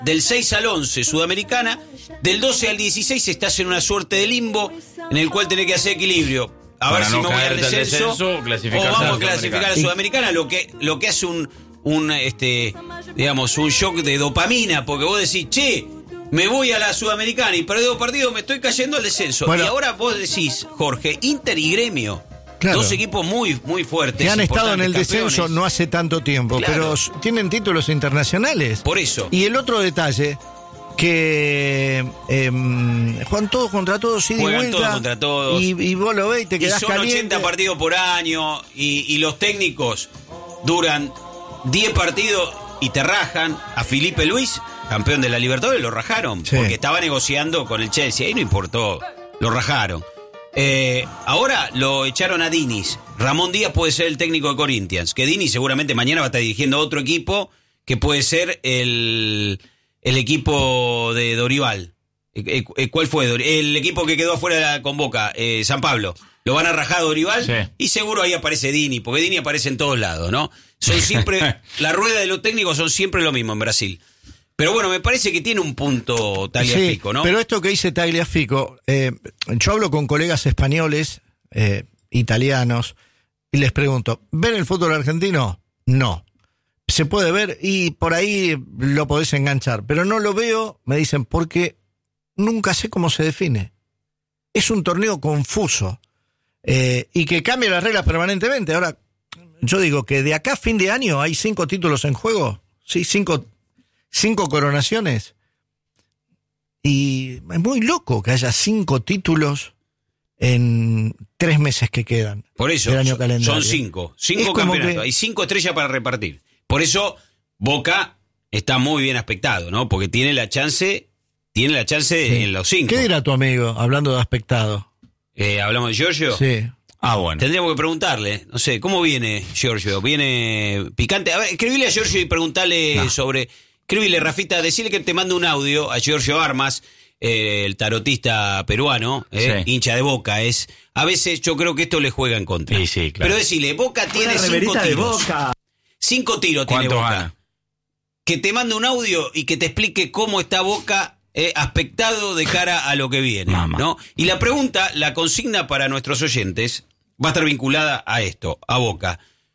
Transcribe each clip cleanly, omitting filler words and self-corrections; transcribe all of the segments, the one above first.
del 6 al 11 Sudamericana, del 12 al 16 estás en una suerte de limbo en el cual tenés que hacer equilibrio. A ver si me voy al descenso o vamos a clasificar a la Sudamericana, lo que hace un shock de dopamina, porque vos decís, che, me voy a la Sudamericana y perdí 2 partidos, me estoy cayendo al descenso. Bueno, y ahora vos decís, Jorge, Inter y Gremio, claro, 2 equipos muy, muy fuertes. Que han estado en el campeones. descenso no hace tanto tiempo, claro, pero tienen títulos internacionales. Por eso. Y el otro detalle, que juegan todos contra todos, ida y vuelta, todos contra todos. Y vos lo ves y te quedás caliente. Y son 80 partidos por año, y los técnicos duran 10 partidos y te rajan. A Felipe Luis, campeón de la Libertadores, lo rajaron, sí, porque estaba negociando con el Chelsea, ahí no importó, lo rajaron. Ahora lo echaron a Diniz. Ramón Díaz puede ser el técnico de Corinthians, que Diniz seguramente mañana va a estar dirigiendo otro equipo que puede ser el equipo de Dorival. ¿Cuál fue? El equipo que quedó afuera con Boca, San Pablo. Lo van a rajar a Dorival, sí, y seguro ahí aparece Dini, porque Dini aparece en todos lados, ¿no? Son siempre, la rueda de los técnicos son siempre lo mismo en Brasil. Pero bueno, me parece que tiene un punto Tagliafico, sí, ¿no? Pero esto que dice Tagliafico, yo hablo con colegas españoles, italianos, y les pregunto, ¿ven el fútbol argentino? No. Se puede ver y por ahí lo podés enganchar, pero no lo veo, me dicen, porque nunca sé cómo se define. Es un torneo confuso, y que cambia las reglas permanentemente. Ahora, yo digo que de acá a fin de año hay 5 títulos en juego, sí, 5 coronaciones, y es muy loco que haya 5 títulos en 3 meses que quedan. Por eso, del año calendario. Son 5 campeonatos, hay 5 estrellas para repartir. Por eso Boca está muy bien aspectado, ¿no? Porque tiene la chance sí, en los 5. ¿Qué dirá tu amigo, hablando de aspectado? ¿Hablamos de Giorgio? Sí. Bueno. Tendríamos que preguntarle, no sé, ¿cómo viene Giorgio? ¿Viene picante? A ver, escribile a Giorgio y preguntarle sobre... Escribile, Rafita, decirle que te mande un audio a Giorgio Armas, el tarotista peruano, sí, hincha de Boca. A veces yo creo que esto le juega en contra. Sí, claro. Pero decirle, Boca tiene 5 tiros. 5 tiros tiene Boca. Gana? Que te mande un audio y que te explique cómo está Boca aspectado de cara a lo que viene, ¿no? Y la pregunta, la consigna para nuestros oyentes, va a estar vinculada a esto, a Boca.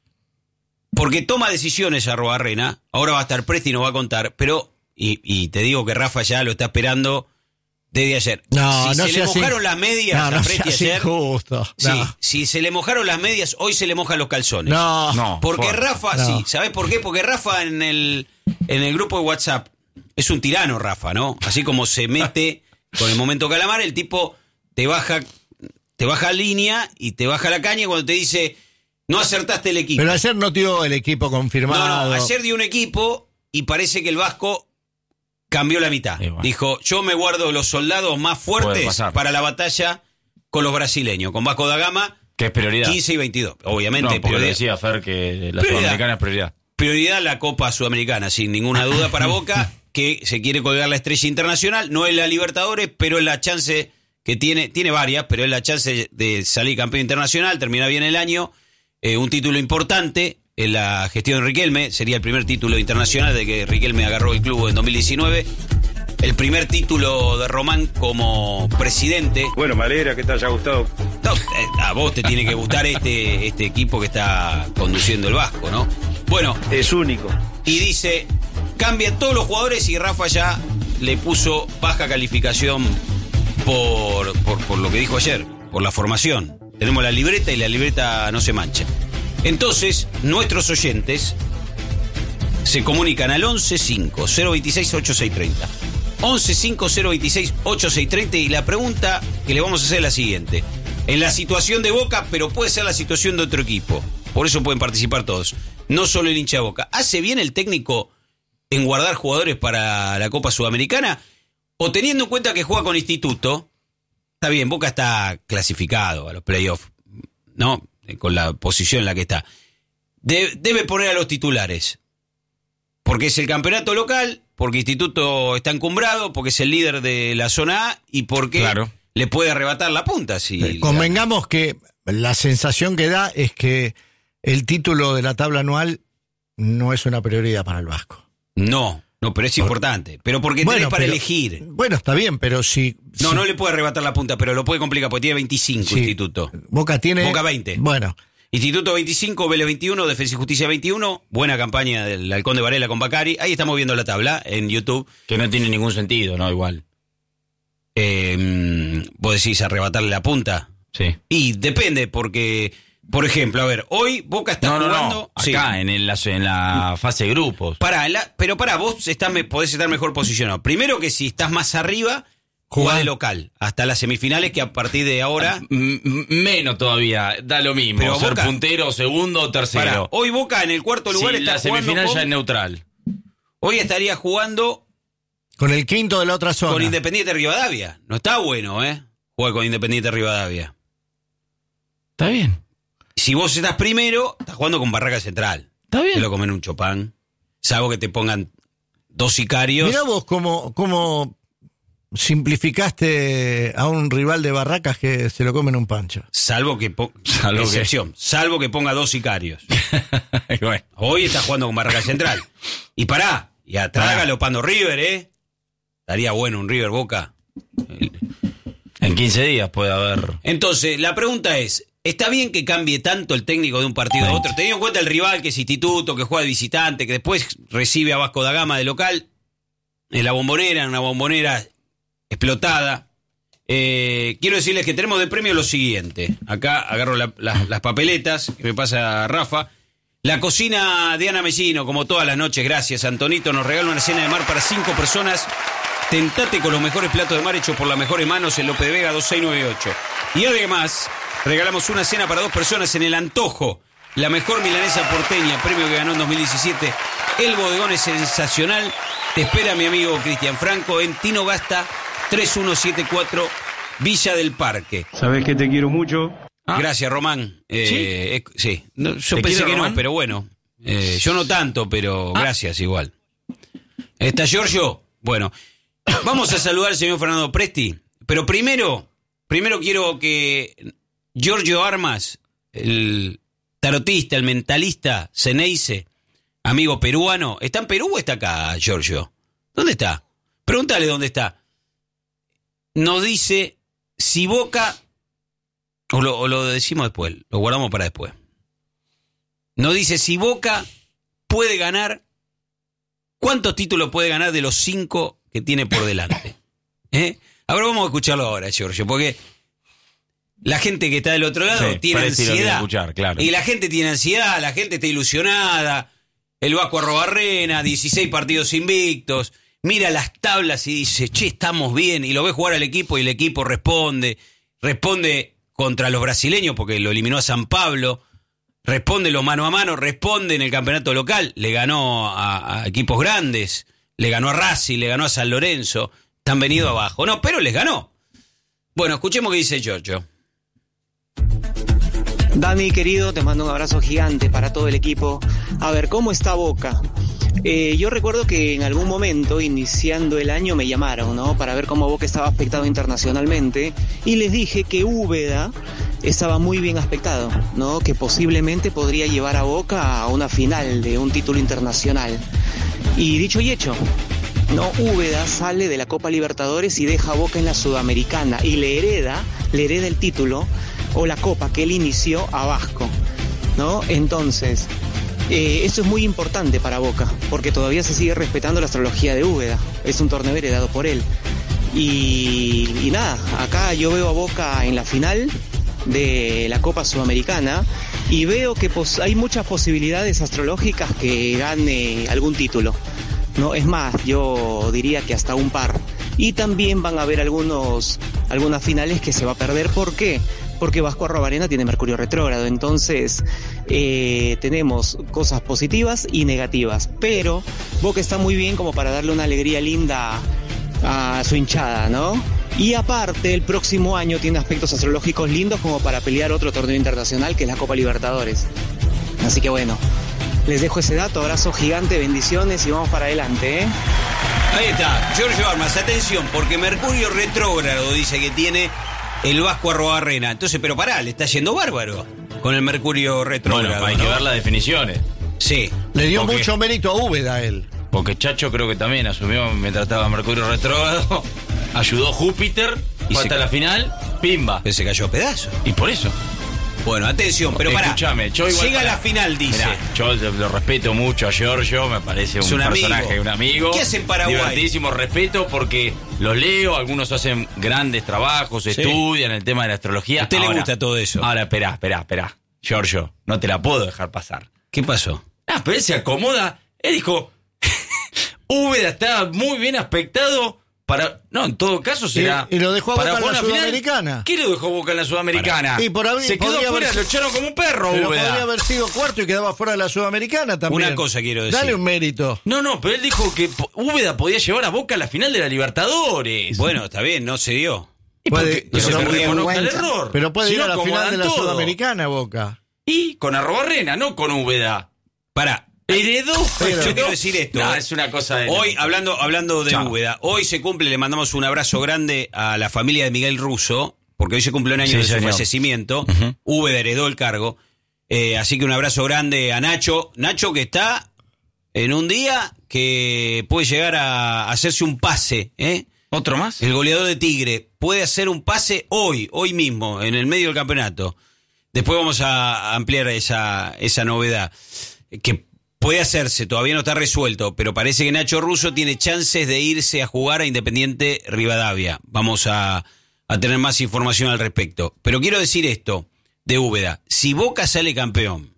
Porque toma decisiones Arrobarrena, ahora va a estar Presti y nos va a contar, pero, y te digo que Rafa ya lo está esperando desde ayer. Si se le mojaron las medias a Presti ayer, injusto. Si se le mojaron las medias, hoy se le mojan los calzones. Porque Rafa, sí, ¿sabés por qué? Porque Rafa en el grupo de WhatsApp es un tirano, Rafa, ¿no? Así como se mete con el momento calamar, el tipo te baja línea y te baja la caña cuando te dice... No acertaste el equipo. Pero ayer no dio el equipo confirmado. No, ayer dio un equipo y parece que el Vasco cambió la mitad. Bueno. Dijo, yo me guardo los soldados más fuertes para la batalla con los brasileños, con Vasco da Gama. ¿Qué es prioridad? 15 y 22, obviamente. No, porque decía Fer que la Sudamericana es prioridad. Prioridad la Copa Sudamericana, sin ninguna duda para Boca, que se quiere colgar la estrella internacional. No es la Libertadores, pero es la chance que tiene varias, pero es la chance de salir campeón internacional, terminar bien el año. Un título importante en la gestión de Riquelme, sería el primer título internacional de que Riquelme agarró el club en 2019, el primer título de Román como presidente. Bueno, me alegra que te haya gustado. No, a vos te tiene que gustar este equipo que está conduciendo el Vasco, ¿no? Bueno, es único. Y dice, cambian todos los jugadores y Rafa ya le puso baja calificación por lo que dijo ayer, por la formación. Tenemos la libreta y la libreta no se mancha. Entonces, nuestros oyentes se comunican al 11-5-026-8630. 11-5-026-8630 y la pregunta que le vamos a hacer es la siguiente. En la situación de Boca, pero puede ser la situación de otro equipo. Por eso pueden participar todos. No solo el hincha de Boca. ¿Hace bien el técnico en guardar jugadores para la Copa Sudamericana? O teniendo en cuenta que juega con Instituto... Está bien, Boca está clasificado a los playoffs, ¿no? Con la posición en la que está. Debe poner a los titulares. Porque es el campeonato local, porque Instituto está encumbrado, porque es el líder de la zona A y porque le puede arrebatar la punta. Convengamos que la sensación que da es que el título de la tabla anual no es una prioridad para el Vasco. No, No, pero es importante. Pero porque tenés para elegir. Bueno, está bien, pero si... No le puede arrebatar la punta, pero lo puede complicar, porque tiene 25 Instituto. Boca 20. Bueno. Instituto 25, Vélez 21, Defensa y Justicia 21. Buena campaña del Halcón de Varela con Bacari. Ahí estamos viendo la tabla en YouTube. Que no tiene ningún sentido, ¿no? Igual. ¿Vos decís arrebatarle la punta? Sí. Y depende, porque... Por ejemplo, a ver, hoy Boca está jugando... Acá, sí. en la fase de grupos. Pero vos podés estar mejor posicionado. Primero que si estás más arriba, jugás de local. Hasta las semifinales, que a partir de ahora... Menos todavía, da lo mismo. Pero ser Boca, puntero, segundo o tercero. Hoy Boca en el cuarto lugar está la semifinal ya es neutral. Hoy estaría jugando... Con el quinto de la otra zona. Con Independiente Rivadavia. No está bueno, jugar con Independiente Rivadavia. Está bien. Si vos estás primero, estás jugando con Barraca Central. Está bien. Te lo comen un chopán. Salvo que te pongan 2 sicarios. Mirá vos cómo simplificaste a un rival de Barracas que se lo comen un pancho. Salvo que ponga 2 sicarios. Bueno. Hoy estás jugando con Barraca Central. Y y atrás galopando River, Estaría bueno un River Boca. En 15 días puede haber. Entonces, la pregunta es... ¿Está bien que cambie tanto el técnico de un partido a otro? Teniendo en cuenta el rival, que es Instituto, que juega de visitante, que después recibe a Vasco da Gama de local, en la Bombonera, una Bombonera explotada. Quiero decirles que tenemos de premio lo siguiente. Acá agarro las papeletas que me pasa Rafa. La cocina de Ana Mellino, como todas las noches, gracias Antonito, nos regala una cena de mar para 5 personas. Tentate con los mejores platos de mar hechos por las mejores manos en López de Vega 2698. Y además... regalamos una cena para 2 personas en El Antojo, la mejor milanesa porteña, premio que ganó en 2017. El bodegón es sensacional. Te espera mi amigo Cristian Franco en Tino Gasta 3174, Villa del Parque. Sabés que te quiero mucho. Gracias, Román. Sí. No, yo pensé que Román? No, pero bueno. Yo no tanto, pero gracias igual. ¿Está Giorgio? Bueno, vamos a saludar al señor Fernando Presti. Pero primero quiero que... Giorgio Armas, el tarotista, el mentalista, Ceneice, amigo peruano. ¿Está en Perú o está acá, Giorgio? ¿Dónde está? Pregúntale dónde está. Nos dice si Boca... O lo decimos después, lo guardamos para después. Nos dice si Boca puede ganar... ¿Cuántos títulos puede ganar de los 5 que tiene por delante? Ahora vamos a escucharlo ahora, Giorgio, porque... La gente que está del otro lado tiene ansiedad. Claro. Y la gente tiene ansiedad, la gente está ilusionada. El Vasco Arrobarrena, 16 partidos invictos. Mira las tablas y dice, estamos bien. Y lo ve jugar al equipo y el equipo responde. Responde contra los brasileños porque lo eliminó a San Pablo. Responde lo mano a mano, responde en el campeonato local. Le ganó a equipos grandes. Le ganó a Racing, le ganó a San Lorenzo. Están venido abajo. No, pero les ganó. Bueno, escuchemos qué dice Giorgio. Dani, querido, te mando un abrazo gigante para todo el equipo. A ver, ¿cómo está Boca? Yo recuerdo que en algún momento, iniciando el año, me llamaron, ¿no? Para ver cómo Boca estaba aspectado internacionalmente. Y les dije que Úbeda estaba muy bien aspectado, ¿no? Que posiblemente podría llevar a Boca a una final de un título internacional. Y dicho y hecho, ¿no? Úbeda sale de la Copa Libertadores y deja a Boca en la Sudamericana. Y le hereda el título o la copa que él inició a Vasco, ¿no? Entonces, eso es muy importante para Boca, porque todavía se sigue respetando la astrología de Úbeda, es un torneo heredado por él. Y nada, acá yo veo a Boca en la final de la Copa Sudamericana y veo que hay muchas posibilidades astrológicas que gane algún título, ¿no? Es más, yo diría que hasta un par. Y también van a haber algunas finales que se va a perder. ¿Por qué? Porque Vasco Arrobarena tiene Mercurio retrógrado, entonces tenemos cosas positivas y negativas, pero Boca está muy bien como para darle una alegría linda a su hinchada, ¿no? Y aparte, el próximo año tiene aspectos astrológicos lindos como para pelear otro torneo internacional que es la Copa Libertadores. Así que bueno, les dejo ese dato, abrazo gigante, bendiciones y vamos para adelante, ¿eh? Ahí está, Giorgio Armas, atención, porque Mercurio retrógrado dice que tiene el Vasco Arrobarrena. Entonces, pero pará, le está yendo bárbaro con el Mercurio retrógrado. Bueno, hay que ver las definiciones. Sí. Le dio mucho mérito a Úbeda a él. Porque Chacho creo que también asumió mientras estaba Mercurio retrógrado, ayudó Júpiter, y fue hasta la final, pimba. Pero se cayó a pedazos. Y por eso. Bueno, atención, pero pará. Escúchame, yo igual llega a la final, dice. Mirá, yo lo respeto mucho a Giorgio, me parece un personaje, amigo. Un amigo. ¿Qué hace en Paraguay? Divertísimo, respeto porque los leo, algunos hacen grandes trabajos, estudian el tema de la astrología. ¿A usted le gusta todo eso? Ahora, esperá. Giorgio, no te la puedo dejar pasar. ¿Qué pasó? Pero él se acomoda. Él dijo, Úbeda está muy bien aspectado para... No, en todo caso será... Y lo dejó a para Boca en la jugar una Sudamericana. final. ¿Qué lo dejó Boca en la Sudamericana? Y por se quedó fuera, lo echaron como un perro, pero Úbeda. podría haber sido cuarto y quedaba fuera de la Sudamericana también. Una cosa quiero decir. Dale un mérito. No, pero él dijo que Úbeda podía llevar a Boca a la final de la Libertadores. Bueno, está bien, no se dio. ¿Y por qué? pero No se puede- reconozca el error. Pero puede Si ir no, a la final de la acomodan todo. Sudamericana, Boca. Y con Arrobarrena, no con Úbeda. Pará. Heredó. Pero- Yo quiero decir esto. No, es una cosa de... Hoy, hablando de Chao. Úbeda, hoy se cumple, le mandamos un abrazo grande a la familia de Miguel Russo, porque hoy se cumple un año Sí, de su señor. fallecimiento. Úbeda heredó el cargo. Así que un abrazo grande a Nacho. Nacho que está en un día que puede llegar a hacerse un pase, ¿eh? ¿Otro más? El goleador de Tigre puede hacer un pase hoy mismo, en el medio del campeonato. Después vamos a ampliar esa novedad. Que puede hacerse, todavía no está resuelto, pero parece que Nacho Russo tiene chances de irse a jugar a Independiente Rivadavia. Vamos a tener más información al respecto. Pero quiero decir esto de Úbeda. Si Boca sale campeón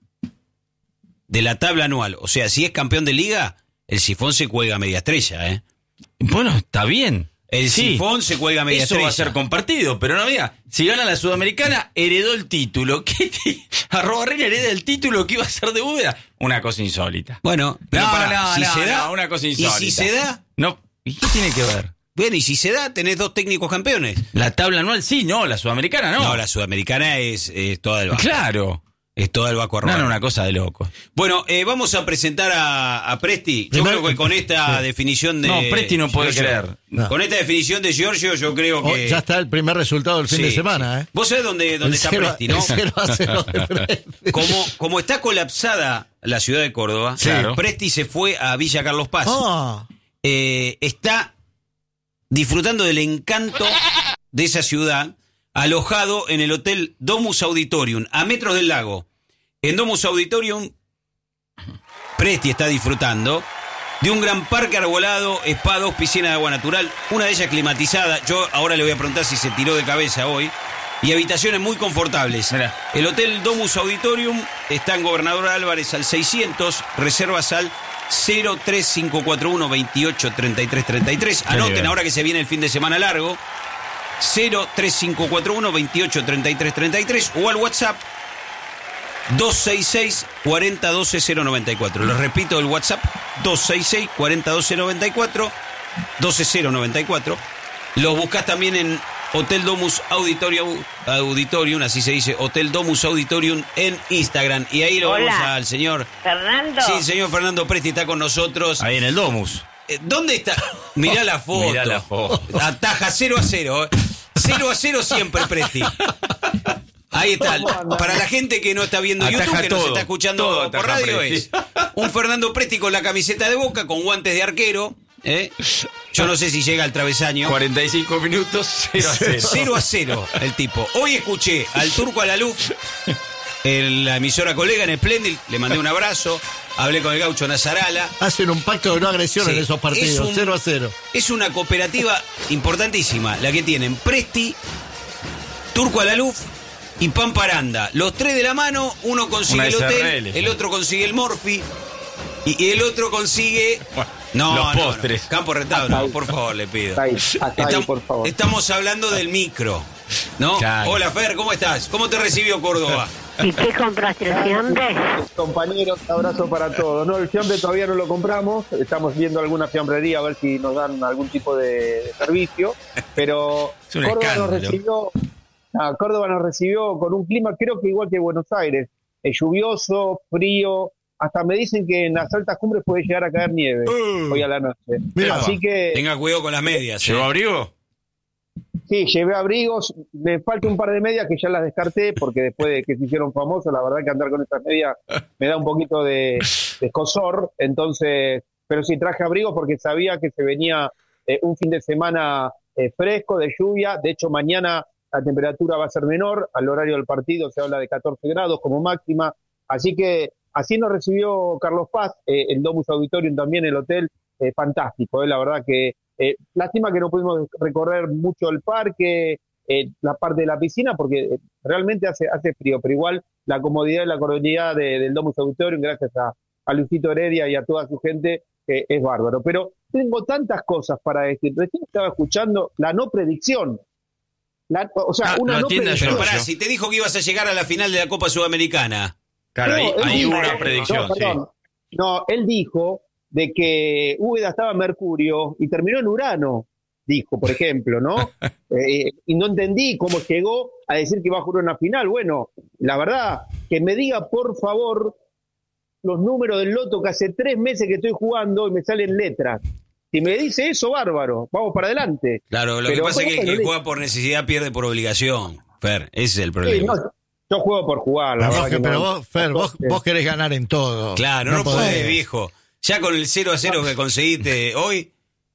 de la tabla anual, o sea, si es campeón de liga, el sifón se cuelga a media estrella, ¿eh? Bueno, está bien. El sifón se cuelga a media Eso estrella. va a ser compartido, pero no diga, si gana la Sudamericana, heredó el título. ¿Qué Arrobarrena hereda el título que iba a ser de Úbeda? Una cosa insólita. Bueno, pero si se da, una cosa insólita. ¿y si se da? No, ¿y qué tiene que ver? Bueno, y si se da, tenés dos técnicos campeones. La tabla anual sí, no, la Sudamericana no. No, la Sudamericana es toda el Baco. Claro. Es toda el Baco Arroyo. No, una cosa de loco. Bueno, vamos a presentar a Presti. Yo Primero- creo que con esta definición de... No, Presti no puede Giorgio, creer. No. Con esta definición de Giorgio, yo creo Oh, que... ya está el primer resultado del fin Sí, de semana, sí. ¿eh? Vos sabés dónde El está 0 Presti, ¿no? 0-0 de Presti. Como está colapsada la ciudad de Córdoba, Sí. Claro. Presti se fue a Villa Carlos Paz. Ah, Está disfrutando del encanto de esa ciudad, alojado en el Hotel Domus Auditorium, a metros del lago. En Domus Auditorium, Presti está disfrutando de un gran parque arbolado, spa, 2 piscinas de agua natural, una de ellas climatizada. Yo ahora le voy a preguntar si se tiró de cabeza hoy. Y habitaciones muy confortables. Mirá. El Hotel Domus Auditorium está en Gobernador Álvarez al 600, reservas al 03541 28 33 33. Anoten nivel. ahora que se viene el fin de semana largo. 03541 28 33 33 o al WhatsApp 266 40 12 094. Les repito el WhatsApp 266 40 12 094 12 094. Los buscás también en Hotel Domus Auditorium, así se dice, Hotel Domus Auditorium en Instagram. Y ahí lo Hola. vamos al señor... Fernando. Sí, el señor Fernando Presti está con nosotros. Ahí en el Domus. ¿Dónde está? Mirá la foto. Mirá la foto. Ataja 0-0. 0-0 siempre, Presti. Ahí está. Para la gente que no está viendo Ataja YouTube, que nos todo. está escuchando Todo por ataja radio, Presti. es un Fernando Presti con la camiseta de Boca, con guantes de arquero. Yo no sé si llega al travesaño. 45 minutos, 0-0. 0-0 el tipo. Hoy escuché al Turco Alaluf en la emisora colega en Splendid, le mandé un abrazo, hablé con el gaucho Nazarala. hacen un pacto de no agresión Sí, en esos partidos, es 0-0. Es una cooperativa importantísima, la que tienen Presti, Turco Alaluf y Pampa Aranda. Los tres de la mano, uno consigue Una el hotel, SRL, el sí. otro consigue el Morphy y el otro consigue... Los postres. Campo Rentado, no, por favor, le pido. Hasta ahí, por favor. Estamos hablando del micro, ¿no? Claro. Hola, Fer, ¿cómo estás? ¿Cómo te recibió Córdoba? ¿Y qué compraste el fiambre? Compañeros, abrazo para todos. No, el fiambre todavía no lo compramos. Estamos viendo alguna fiambrería a ver si nos dan algún tipo de servicio. Pero Es un Córdoba Córdoba nos recibió con un clima, creo que igual que Buenos Aires. Lluvioso, frío. Hasta me dicen que en las altas cumbres puede llegar a caer nieve hoy a la noche. Mira, Así que Tenga cuidado con las medias. ¿Llevó abrigo? sí, llevé abrigos. Me falta un par de medias que ya las descarté porque después de que se hicieron famosos, la verdad que andar con estas medias me da un poquito de escozor. Entonces pero sí traje abrigos porque sabía que se venía un fin de semana fresco, de lluvia. De hecho, mañana la temperatura va a ser menor, al horario del partido se habla de 14 grados como máxima, así que así nos recibió Carlos Paz, el Domus Auditorium también, el hotel, fantástico, la verdad que lástima que no pudimos recorrer mucho el parque, la parte de la piscina, porque realmente hace frío, pero igual la comodidad y la cordialidad del Domus Auditorium, gracias a Luisito Heredia y a toda su gente, es bárbaro. Pero tengo tantas cosas para decir. Recién estaba escuchando la no predicción. Una no predicción. Pero pará, si te dijo que ibas a llegar a la final de la Copa Sudamericana. Claro, ahí hubo una predicción. No, él dijo de que Úbeda estaba en Mercurio y terminó en Urano, dijo, por ejemplo, ¿no? Y no entendí cómo llegó a decir que iba a jugar una final. Bueno, la verdad, que me diga, por favor, los números del loto, que hace 3 meses que estoy jugando y me salen letras. Si me dice eso, bárbaro, vamos para adelante. Claro, lo que pasa es que el que juega por necesidad pierde por obligación, Fer, ese es el problema. Sí, no, yo juego por jugar, la verdad. Pero vos, Fer, vos querés ganar en todo. Claro, no podés, viejo. Ya con el 0-0 que conseguiste hoy...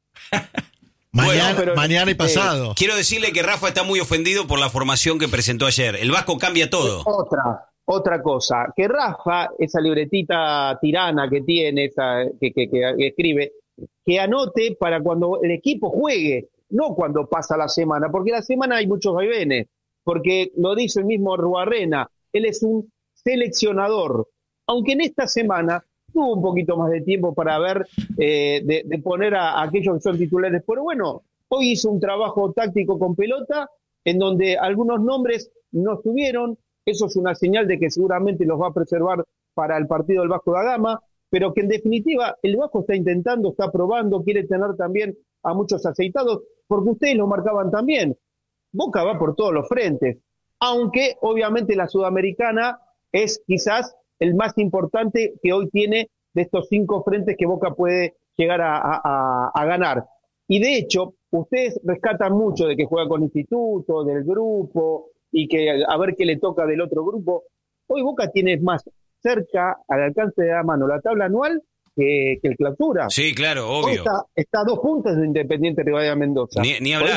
Mañana y pasado. Quiero decirle que Rafa está muy ofendido por la formación que presentó ayer. El Vasco cambia todo. Otra cosa, que Rafa, esa libretita tirana que tiene, que escribe, que anote para cuando el equipo juegue, no cuando pasa la semana, porque la semana hay muchos vaivenes, porque lo dice el mismo Ruarrena, él es un seleccionador, aunque en esta semana tuvo un poquito más de tiempo para ver, de poner a aquellos que son titulares, pero bueno, hoy hizo un trabajo táctico con pelota, en donde algunos nombres no estuvieron. Eso es una señal de que seguramente los va a preservar para el partido del Vasco da Gama, pero que en definitiva el Vasco está intentando, está probando, quiere tener también a muchos aceitados, porque ustedes lo marcaban también. Boca va por todos los frentes, aunque obviamente la Sudamericana es quizás el más importante que hoy tiene de estos 5 frentes que Boca puede llegar a ganar. Y de hecho, ustedes rescatan mucho de que juega con Instituto, del grupo, y que a ver qué le toca del otro grupo. Hoy Boca tiene más cerca, al alcance de la mano, la tabla anual que el Clausura. Sí, claro, obvio. Está a 2 puntos de Independiente Rivadavia Mendoza. Ni hablar.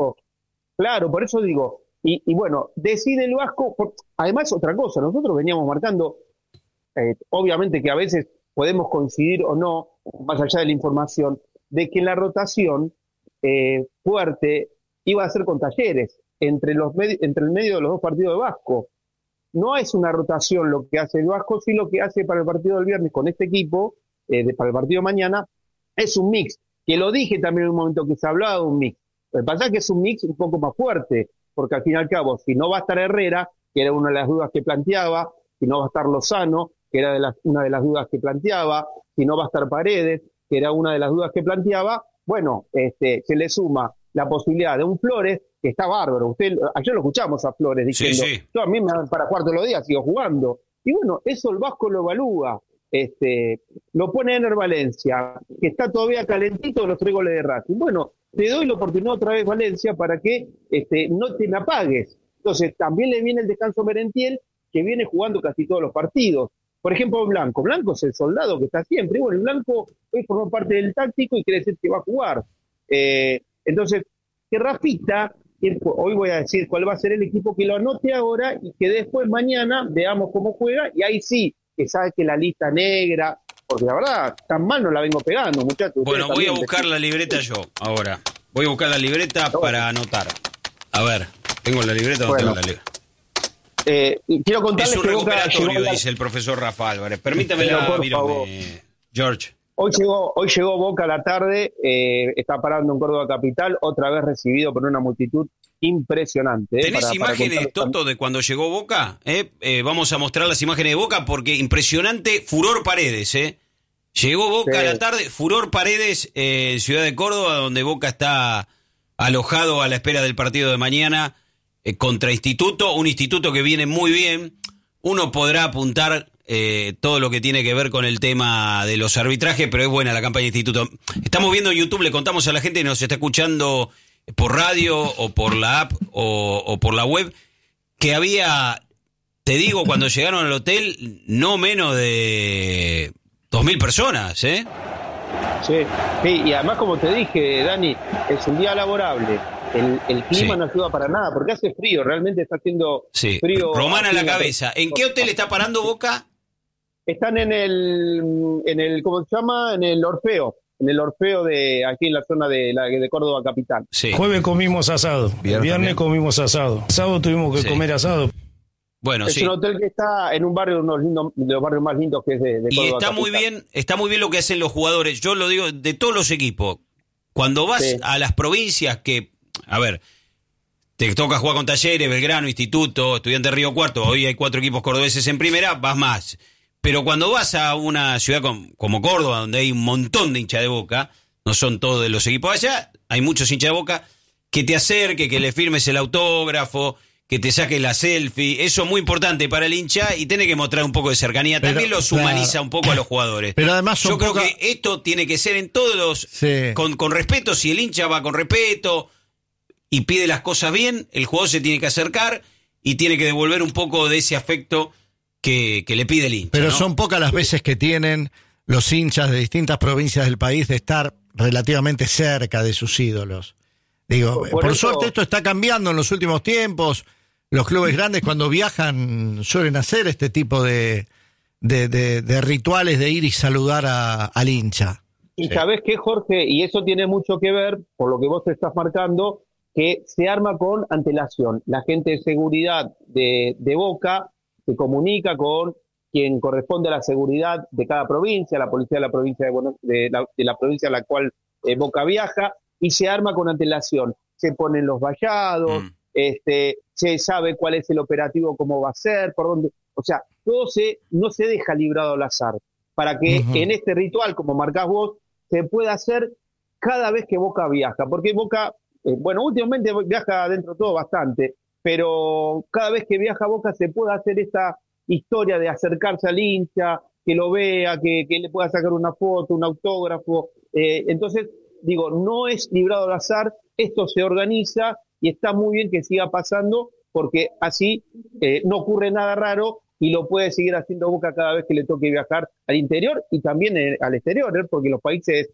Por eso digo, y bueno, decide el Vasco, además otra cosa, nosotros veníamos marcando, obviamente que a veces podemos coincidir o no, más allá de la información, de que la rotación fuerte iba a ser con Talleres, entre el medio de los 2 partidos de Vasco. No es una rotación lo que hace el Vasco, sí lo que hace para el partido del viernes con este equipo, para el partido de mañana, es un mix, que lo dije también en un momento que se hablaba de un mix. Lo que pasa es que es un mix un poco más fuerte, porque al fin y al cabo, si no va a estar Herrera, que era una de las dudas que planteaba, si no va a estar Lozano, que era una de las dudas que planteaba, si no va a estar Paredes, que era una de las dudas que planteaba, bueno, se le suma la posibilidad de un Flores, que está bárbaro. Ayer lo escuchamos a Flores diciendo, sí. Yo a mí me dan para jugar todos los días, sigo jugando. Y bueno, eso el Vasco lo evalúa. Lo pone Ener Valencia, que está todavía calentito de los 3 goles de Racing. Bueno, te doy la oportunidad otra vez, Valencia, para que no te me apagues. Entonces, también le viene el descanso Merentiel, que viene jugando casi todos los partidos. Por ejemplo, Blanco. Blanco es el soldado que está siempre. Y bueno, el Blanco hoy formó parte del táctico y quiere decir que va a jugar. Entonces, que Rafita, hoy voy a decir cuál va a ser el equipo, que lo anote ahora y que después mañana veamos cómo juega y ahí sí, que sabe que la lista negra, porque la verdad, tan mal no la vengo pegando, muchachos. Bueno, voy a buscar la libreta yo, ahora. Voy a buscar la libreta para anotar. A ver, ¿tengo la libreta o no tengo la libreta? Y quiero contarles es un que Boca recuperatorio, dice el profesor Rafa Álvarez. Permítame George. Hoy llegó Boca a la tarde, está parando en Córdoba Capital, otra vez recibido por una multitud impresionante. ¿Tenés imágenes, Toto, de cuando llegó Boca? Vamos a mostrar las imágenes de Boca porque impresionante furor Paredes. Llegó Boca a la tarde, furor Paredes en Ciudad de Córdoba, donde Boca está alojado a la espera del partido de mañana contra Instituto, un Instituto que viene muy bien. Uno podrá apuntar todo lo que tiene que ver con el tema de los arbitrajes, pero es buena la campaña de Instituto. Estamos viendo en YouTube, le contamos a la gente que nos está escuchando por radio o por la app o por la web, que había, te digo, cuando llegaron al hotel, no menos de 2.000 personas, Sí, sí, y además, como te dije, Dani, es un día laborable. El clima Sí. no ayuda para nada, porque hace frío, realmente está haciendo Sí. frío. Romana a la aquí cabeza. ¿En qué hotel está parando Boca? Están en el, ¿cómo se llama? En el Orfeo de aquí en la zona de Córdoba capital. Sí. Jueves comimos asado, viernes comimos asado, sábado tuvimos que Sí. comer asado. Bueno, Es sí. un hotel que está en un barrio, de los barrios más lindos que es de Y Córdoba capital. está muy bien lo que hacen los jugadores. Yo lo digo de todos los equipos. Cuando vas Sí. a las provincias que, a ver, te toca jugar con Talleres, Belgrano, Instituto, Estudiantes Río Cuarto, hoy hay 4 equipos cordobeses en primera, vas más. Pero cuando vas a una ciudad como Córdoba, donde hay un montón de hinchas de Boca, no son todos de los equipos allá, hay muchos hinchas de Boca, que te acerque, que le firmes el autógrafo, que te saques la selfie, eso es muy importante para el hincha y tiene que mostrar un poco de cercanía. Pero, También los humaniza un poco a los jugadores. Pero además son Yo creo poca- que esto tiene que ser en todos los... Sí. Con respeto, si el hincha va con respeto y pide las cosas bien, el jugador se tiene que acercar y tiene que devolver un poco de ese afecto que le pide el hincha. Pero ¿no? son pocas las veces que tienen los hinchas de distintas provincias del país de estar relativamente cerca de sus ídolos. Digo, Por por eso- suerte esto está cambiando en los últimos tiempos. Los clubes grandes cuando viajan suelen hacer este tipo de rituales de ir y saludar al hincha. Y sabés qué, Jorge, y eso tiene mucho que ver, por lo que vos te estás marcando, que se arma con antelación. La gente de seguridad de Boca se comunica con quien corresponde a la seguridad de cada provincia, la policía de la provincia de la provincia a la cual Boca viaja, y se arma con antelación. Se ponen los vallados, se sabe cuál es el operativo, cómo va a ser, por dónde. O sea, no se deja librado al azar, para que en este ritual, como marcás vos, se pueda hacer cada vez que Boca viaja, porque Boca, últimamente viaja dentro de todo bastante, pero cada vez que viaja Boca se puede hacer esta historia de acercarse al hincha, que lo vea, que le pueda sacar una foto, un autógrafo. Entonces, digo, no es librado al azar, esto se organiza y está muy bien que siga pasando, porque así no ocurre nada raro y lo puede seguir haciendo Boca cada vez que le toque viajar al interior y también al exterior, porque en los países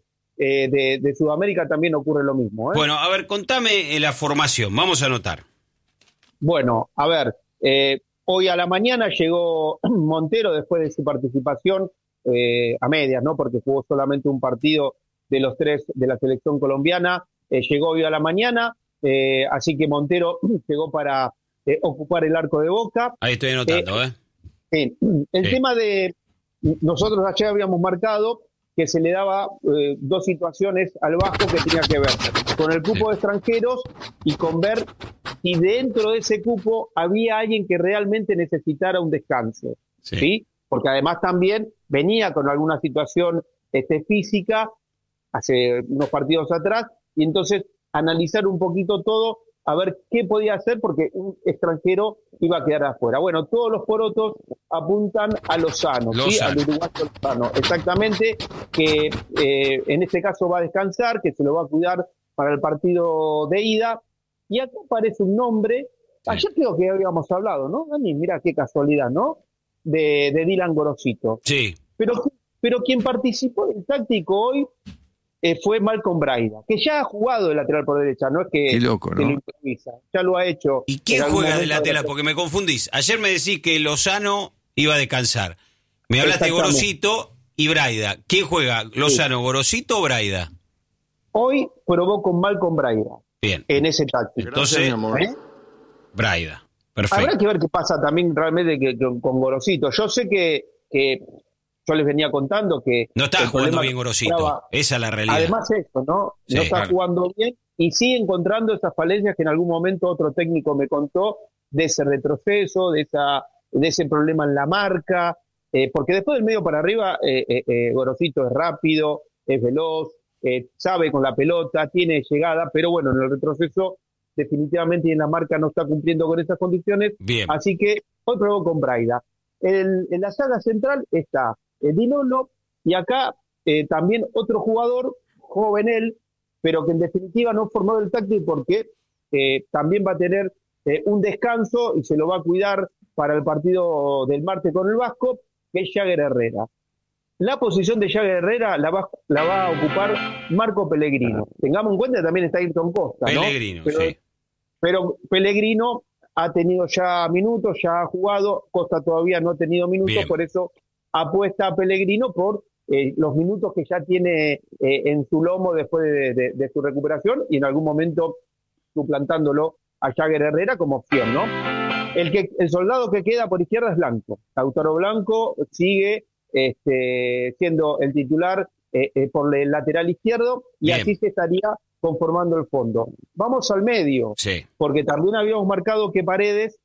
de Sudamérica también ocurre lo mismo. Bueno, a ver, contame la formación, vamos a anotar. Bueno, a ver, hoy a la mañana llegó Montero después de su participación a medias, ¿no? Porque jugó solamente un partido de los 3 de la selección colombiana, llegó hoy a la mañana, así que Montero llegó para ocupar el arco de Boca. Ahí estoy anotando, El Sí. tema de, nosotros ayer habíamos marcado que se le daba 2 situaciones al Vasco que tenía que ver con el cupo de extranjeros y con ver si dentro de ese cupo había alguien que realmente necesitara un descanso, ¿sí? Porque además también venía con alguna situación física hace unos partidos atrás, y entonces analizar un poquito todo, a ver qué podía hacer, porque un extranjero iba a quedar afuera. Bueno, todos los porotos apuntan a Lozano, ¿sí? Al uruguayo Lozano, exactamente, que en este caso va a descansar, que se lo va a cuidar para el partido de ida, y acá aparece un nombre, ayer creo que habíamos hablado, ¿no, Dani? Mira qué casualidad, ¿no? De Dylan Gorosito. Sí. Pero quien participó del táctico hoy fue Malcolm Braida, que ya ha jugado de lateral por derecha, no es que, Qué loco, ¿no? que lo improvisa, ya lo ha hecho. ¿Y quién en algún juega de momento lateral? Porque me confundís. Ayer me decís que Lozano iba a descansar. Me hablaste de Exactamente. Gorosito y Braida. ¿Quién juega? ¿Lozano, Gorosito o Braida? Hoy probó con Malcolm Braida Bien. en ese táctico. Entonces, mi amor. Braida. Perfecto. Habrá que ver qué pasa también realmente con Gorosito. Yo sé que yo les venía contando que No está el jugando problema bien que Gorosito. encontraba- Esa es la realidad. Además esto, ¿no? Sí, No está claro. jugando bien y sigue encontrando esas falencias que en algún momento otro técnico me contó, de ese retroceso, de ese problema en la marca, porque después del medio para arriba, Gorosito es rápido, es veloz, sabe con la pelota, tiene llegada, pero bueno, en el retroceso definitivamente y en la marca no está cumpliendo con esas condiciones, Bien. así que hoy probó con Braida. En la saga central está Dinolo, y acá también otro jugador, joven él, pero que en definitiva no formó el táctico porque también va a tener un descanso y se lo va a cuidar para el partido del martes con el Vasco, que es Jagger Herrera. La posición de Jagger Herrera la va a ocupar Marco Pellegrino. Tengamos en cuenta que también está Ayrton Costa, ¿no? Pellegrino, sí. Pero Pellegrino ha tenido ya minutos, ya ha jugado, Costa todavía no ha tenido minutos, Bien. por eso apuesta a Pellegrino por los minutos que ya tiene en su lomo después de su recuperación y en algún momento suplantándolo a Jagger Herrera como opción, ¿no? El soldado que queda por izquierda es Blanco. Lautaro Blanco sigue siendo el titular por el lateral izquierdo y Bien. así se estaría conformando el fondo. Vamos al medio, Sí. porque también habíamos marcado que Paredes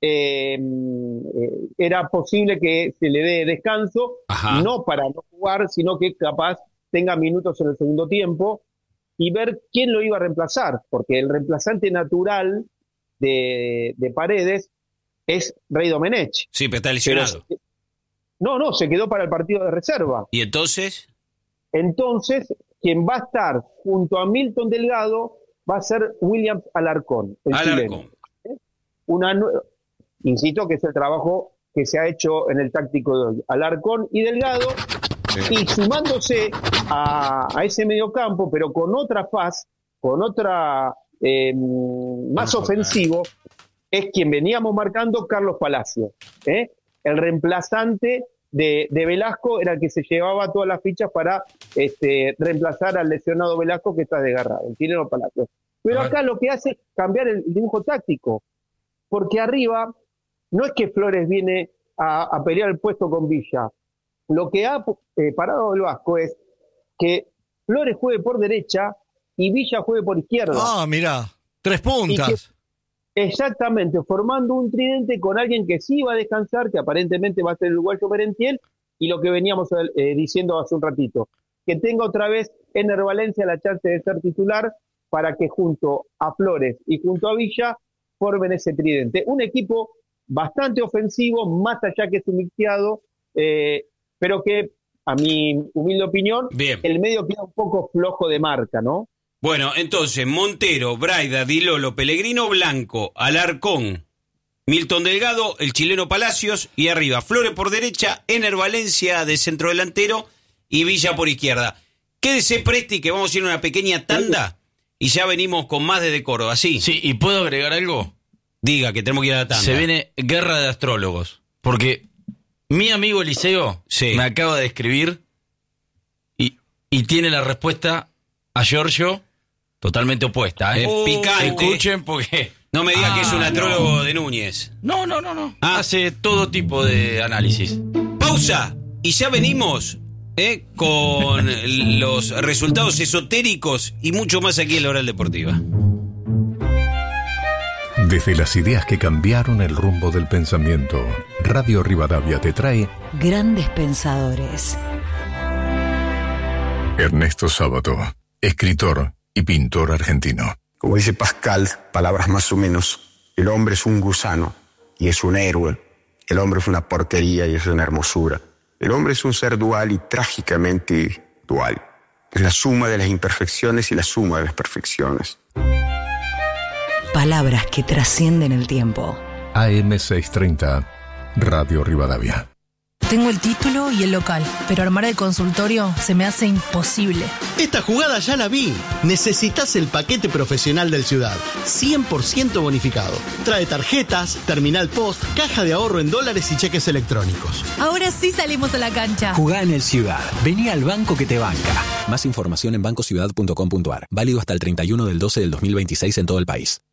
era posible que se le dé descanso, Ajá. no para no jugar, sino que capaz tenga minutos en el segundo tiempo y ver quién lo iba a reemplazar, porque el reemplazante natural de Paredes es Rey Domenech. Sí, pero está lesionado. No, se quedó para el partido de reserva. ¿Y entonces? Entonces, quien va a estar junto a Milton Delgado va a ser Williams Alarcón, el Alarcón. chileno. Insisto que es el trabajo que se ha hecho en el táctico de hoy. Alarcón y Delgado, y sumándose a ese mediocampo, pero con otra faz, con otra más ofensivo, es quien veníamos marcando, Carlos Palacios. El reemplazante de Velasco era el que se llevaba todas las fichas para reemplazar al lesionado Velasco, que está desgarrado, el chileno Palacios. Pero acá lo que hace es cambiar el dibujo táctico, porque arriba no es que Flores viene a pelear el puesto con Villa. Lo que ha parado el Vasco es que Flores juegue por derecha y Villa juegue por izquierda. Ah, mirá, 3 puntas. Exactamente, formando un tridente con alguien que sí va a descansar, que aparentemente va a ser el uruguayo Merentiel, y lo que veníamos diciendo hace un ratito, que tenga otra vez Ener Valencia la chance de ser titular para que junto a Flores y junto a Villa formen ese tridente. Un equipo bastante ofensivo, más allá que es un mixteado, pero que, a mi humilde opinión, Bien. el medio queda un poco flojo de marca, ¿no? Bueno, entonces, Montero, Braida, Dilolo, Pellegrino, Blanco, Alarcón, Milton Delgado, el chileno Palacios, y arriba, Flores por derecha, Ener Valencia de centro delantero y Villa por izquierda. Quédese Presti, que vamos a ir a una pequeña tanda y ya venimos con más desde Córdoba, ¿sí? Sí, ¿y puedo agregar algo? Diga, que tenemos que ir a la tanda. Se viene guerra de astrólogos, porque mi amigo Eliseo me acaba de escribir y tiene la respuesta a Giorgio totalmente opuesta. Picante. Escuchen porque... No me diga que es un astrólogo de Núñez. No. Hace todo tipo de análisis. Pausa. Y ya venimos con los resultados esotéricos y mucho más aquí en la Oral Deportiva. Desde las ideas que cambiaron el rumbo del pensamiento, Radio Rivadavia te trae Grandes Pensadores. Ernesto Sábato, escritor y pintor argentino. Como dice Pascal, palabras más o menos, el hombre es un gusano y es un héroe. El hombre es una porquería y es una hermosura. El hombre es un ser dual y trágicamente dual. Es la suma de las imperfecciones y la suma de las perfecciones. Palabras que trascienden el tiempo. AM630, Radio Rivadavia. Tengo el título y el local, pero armar el consultorio se me hace imposible. Esta jugada ya la vi. Necesitas el paquete profesional del Ciudad, 100% bonificado. Trae tarjetas, terminal post, caja de ahorro en dólares y cheques electrónicos. Ahora sí salimos a la cancha. Jugá en el Ciudad. Vení al banco que te banca. Más información en bancociudad.com.ar. Válido hasta el 31 del 12 del 2026 en todo el país.